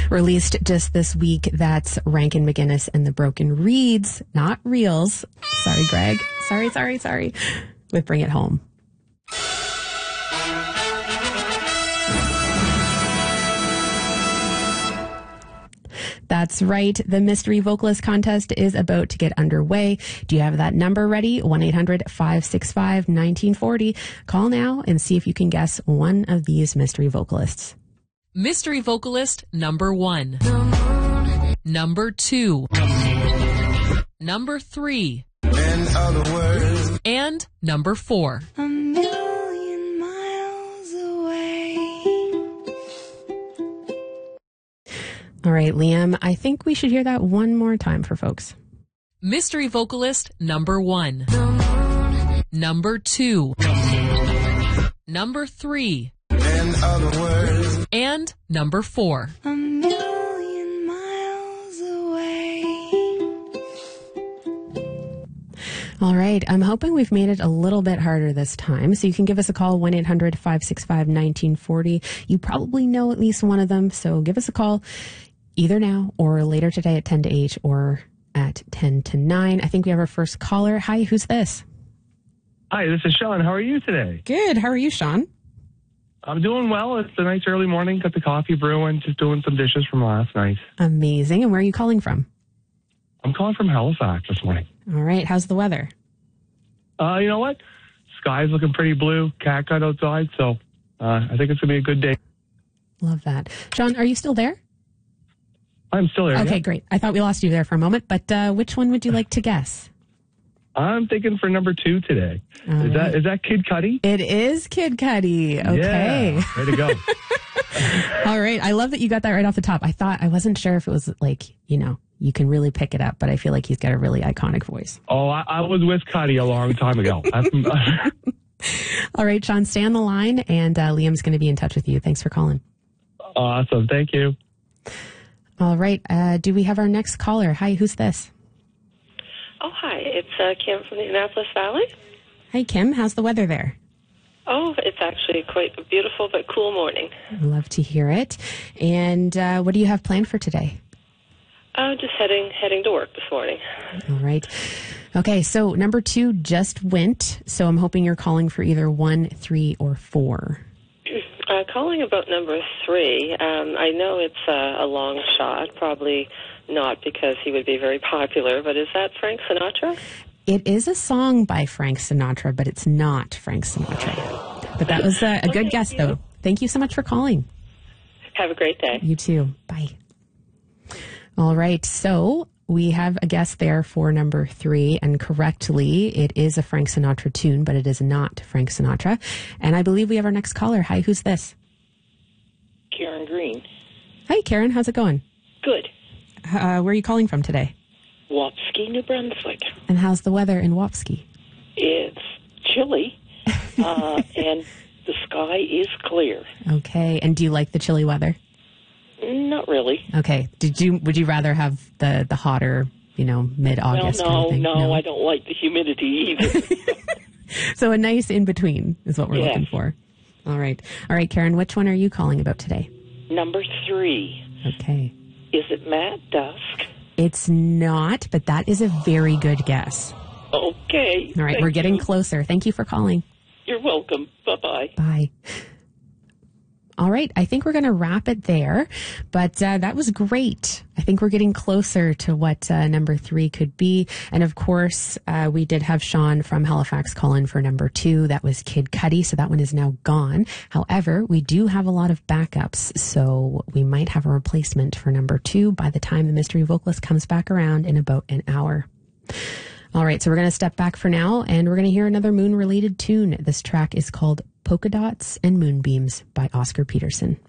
Released just this week, that's Rankin McGinnis and the Broken Reeds, not Reels. Sorry, Greg. Sorry. With Bring It Home. That's right. The Mystery Vocalist Contest is about to get underway. Do you have that number ready? 1-800-565-1940. Call now and see if you can guess one of these mystery vocalists. Mystery vocalist number 1. Number 2. Number 3. In other words. And number 4. A million miles away. All right, Liam, I think we should hear that one more time for folks. Mystery vocalist number 1. Number 2. Number 3. In other words. And number 4. A million miles away. All right, I'm hoping we've made it a little bit harder this time. So you can give us a call, 1-800-565-1940. You probably know at least one of them, so give us a call either now or later today at 10 to 8 or at 10 to 9. I think we have our first caller. Hi, who's this? Hi, this is Sean. How are you today? Good. How are you, Sean? I'm doing well. It's a nice early morning. Got the coffee brewing, just doing some dishes from last night. Amazing. And where are you calling from? I'm calling from Halifax this morning. All right. How's the weather? You know what? Sky's looking pretty blue. Cat got outside, so I think it's going to be a good day. Love that. Sean, are you still there? I'm still there. Okay, yeah. great. I thought we lost you there for a moment, but which one would you like to guess? I'm thinking for number 2 today. Is that Kid Cudi? It is Kid Cudi. Okay. Yeah, way to go. All right. I love that you got that right off the top. I wasn't sure if it was like, you can really pick it up, but I feel like he's got a really iconic voice. Oh, I was with Cudi a long time ago. All right, Sean, stay on the line, and Liam's going to be in touch with you. Thanks for calling. Awesome. Thank you. All right. Do we have our next caller? Hi, who's this? Oh, hi. It's Kim from the Annapolis Valley. Hi, Kim. How's the weather there? Oh, it's actually quite a beautiful but cool morning. Love to hear it. And what do you have planned for today? Just heading to work this morning. All right. Okay, so number 2 just went, so I'm hoping you're calling for either 1, 3, or 4. Calling about number 3, I know it's a long shot, probably not because he would be very popular, but is that Frank Sinatra? It is a song by Frank Sinatra, but it's not Frank Sinatra. But that was a good guess, though. Thank you so much for calling. Have a great day. You too. Bye. All right, so we have a guess there for number 3, and correctly, it is a Frank Sinatra tune, but it is not Frank Sinatra. And I believe we have our next caller. Hi, who's this? Karen Green. Hi, Karen. How's it going? Good. Where are you calling from today? Wapski, New Brunswick. And how's the weather in Wapski? It's chilly, and the sky is clear. Okay. And do you like the chilly weather? Not really. Okay. Would you rather have the hotter, mid-August Well, kind of thing? No, I don't like the humidity either. So a nice in-between is what we're looking for. All right, Karen, which one are you calling about today? Number 3. Okay. Is it Matt Dusk? It's not, but that is a very good guess. Okay. All right, we're getting closer. Thank you for calling. You're welcome. Bye-bye. Bye. All right, I think we're going to wrap it there, but that was great. I think we're getting closer to what number 3 could be. And of course, we did have Sean from Halifax call in for number 2. That was Kid Cudi, so that one is now gone. However, we do have a lot of backups, so we might have a replacement for number 2 by the time the mystery vocalist comes back around in about an hour. All right, so we're going to step back for now, and we're going to hear another moon-related tune. This track is called Polka Dots and Moonbeams by Oscar Peterson.